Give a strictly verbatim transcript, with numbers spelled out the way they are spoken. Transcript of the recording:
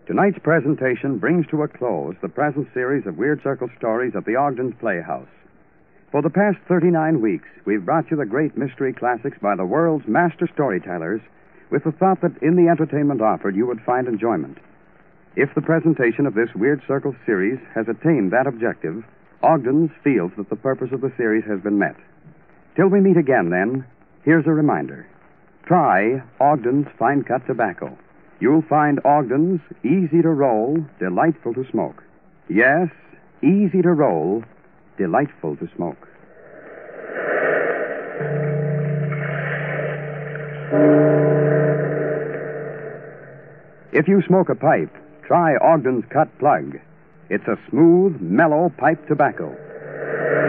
Tonight's presentation brings to a close the present series of Weird Circle stories at the Ogden's Playhouse. For the past thirty-nine weeks, we've brought you the great mystery classics by the world's master storytellers with the thought that in the entertainment offered you would find enjoyment. If the presentation of this Weird Circle series has attained that objective, Ogden's feels that the purpose of the series has been met. Till we meet again, then, here's a reminder. Try Ogden's Fine Cut Tobacco. You'll find Ogden's easy to roll, delightful to smoke. Yes, easy to roll, delightful to smoke. If you smoke a pipe, try Ogden's Cut Plug. It's a smooth, mellow pipe tobacco.